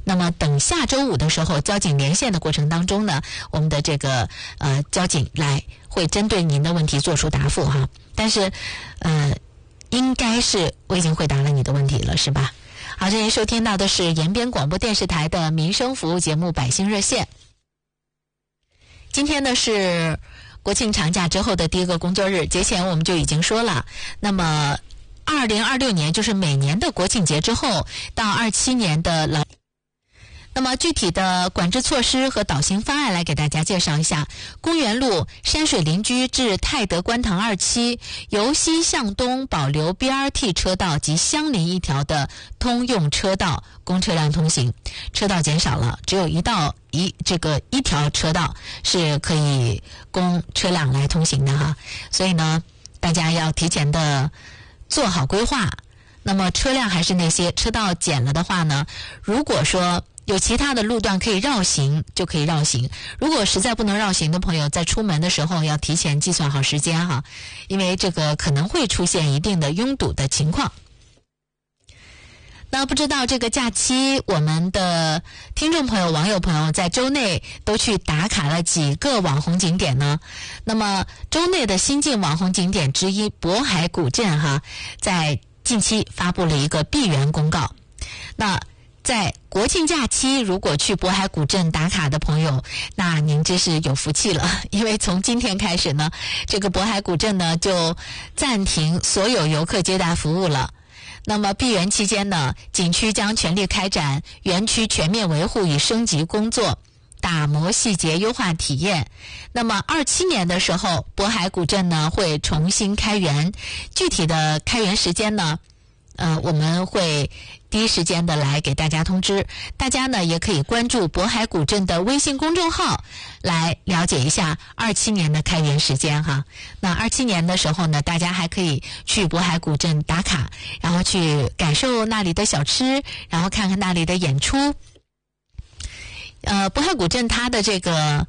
那么等下周五的时候，交警连线的过程当中呢，我们的这个交警会针对您的问题做出答复哈。但是应该是我已经回答了你的问题了，是吧？好，这您收听到的是延边广播电视台的民生服务节目《百姓热线》。今天呢是国庆长假之后的第一个工作日，节前我们就已经说了，那么2026年就是每年的国庆节之后到27年的那么具体的管制措施和导行方案来给大家介绍一下。公园路山水林居至泰德观塘2期由西向东保留 BRT 车道及相邻一条的通用车道供车辆通行，车道减少了，只有一条车道是可以供车辆来通行的哈。所以呢，大家要提前的做好规划。那么车辆还是那些，车道减了的话呢，如果说有其他的路段可以绕行就可以绕行，如果实在不能绕行的朋友，在出门的时候要提前计算好时间哈，因为这个可能会出现一定的拥堵的情况。那不知道这个假期我们的听众朋友网友朋友在周内都去打卡了几个网红景点呢？那么周内的新晋网红景点之一渤海古镇哈，在近期发布了一个闭园公告。那在国庆假期如果去渤海古镇打卡的朋友，那您真是有福气了，因为从今天开始呢，这个渤海古镇呢就暂停所有游客接待服务了。那么闭园期间呢，景区将全力开展园区全面维护与升级工作，打磨细节，优化体验。那么27年的时候，渤海古镇呢会重新开园，具体的开园时间呢我们会第一时间的来给大家通知，大家呢也可以关注渤海古镇的微信公众号来了解一下27年的开园时间哈。那27年的时候呢，大家还可以去渤海古镇打卡，然后去感受那里的小吃，然后看看那里的演出。渤海古镇它的这个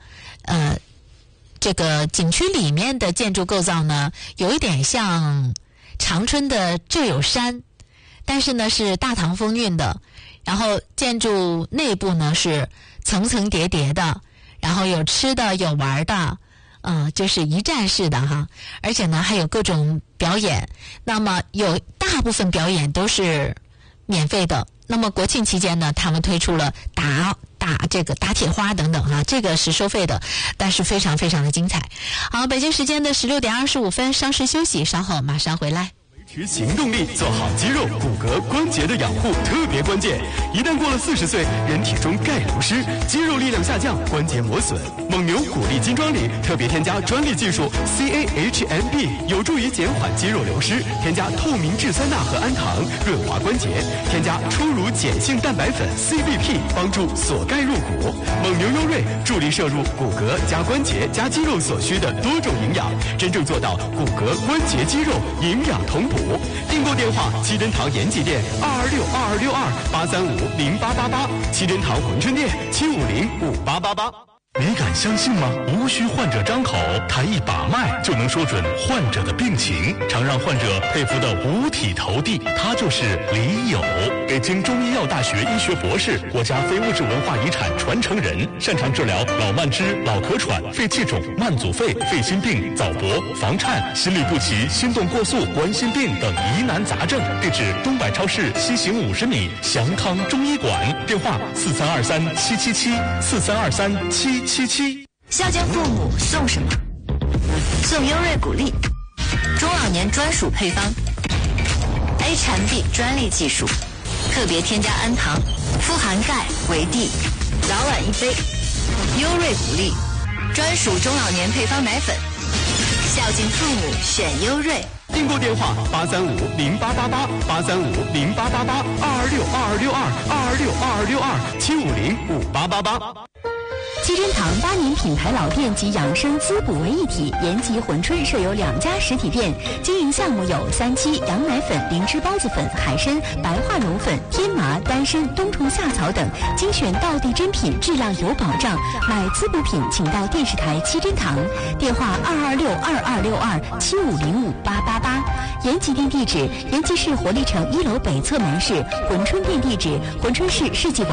景区里面的建筑构造呢，有一点像长春的旧友山，但是呢是大唐风韵的，然后建筑内部呢是层层叠叠的，然后有吃的有玩的，就是一站式的哈，而且呢还有各种表演，那么有大部分表演都是免费的。那么国庆期间呢，他们推出了打铁花等等哈，这个是收费的，但是非常非常的精彩。好，北京时间的16点25分，稍事休息，稍后马上回来。 维持行动力，做好肌肉、骨骼、关节的养护特别关键。一旦过了40岁，人体中钙流失，肌肉力量下降，关节磨损。蒙牛骨力金装里特别添加专利技术 CAHMB， 有助于减缓肌肉流失。添加透明质酸钠和氨糖，润滑关节。添加初乳碱性蛋白粉 CBP， 帮助锁钙入骨。蒙牛优瑞助力摄入骨骼加关节加肌肉所需的多种营养，真正做到骨骼、关节、肌肉营养同补。订购电话：七珍堂延吉店2262262835888，七珍堂珲春店7505888。 你敢相信吗？无需患者张口，他一把脉就能说准患者的病情，常让患者佩服得五体投地。他就是李友，北京中医药大学医学博士，国家非物质文化遗产传承人，擅长治疗老慢支、老咳喘、肺气肿、慢阻肺、肺心病、早搏、房颤、心律不齐、心动过速、冠心病等疑难杂症。地址：东百超市西行50米，祥康中医馆。电话：43237777，43237777。 孝敬父母送什么？送优瑞谷粒，中老年专属配方 ，A 产 B 专利技术，特别添加氨糖，富含钙、维 D， 早晚一杯。优瑞谷粒，专属中老年配方奶粉，孝敬父母选优瑞。 订购电话：8350888，8350888，2262262，2262262，7505888。 七珍堂8年品牌老店及养生滋补为一体，延吉珲春设有2家实体店，经营项目有3七、羊奶粉、灵芝孢子粉、海参、白化绒粉、天麻、丹参、冬虫夏草等，精选道地珍品，质量有保障。买滋补品请到电视台七珍堂，电话2262262，7505888。延吉店地址：延吉市活力城1楼北侧门市，珲春店地址：珲春市世纪